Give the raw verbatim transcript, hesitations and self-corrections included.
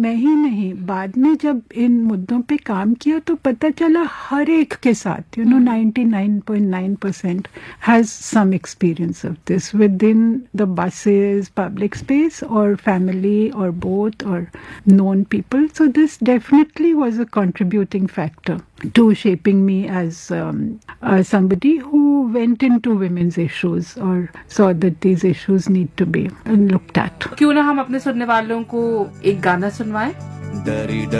मैं ही नहीं, बाद में जब इन मुद्दों पे काम किया तो पता चला हर एक के साथ, you know ninety-nine point nine percent has some experience of this within the buses, public space, or family, or both, or known people. So this definitely was a contributing factor to shaping me as um, uh, somebody who went into women's issues or saw that these issues need to be looked at. क्यों ना हम अपने सुनने वालों को एक गाना सुनवाएं?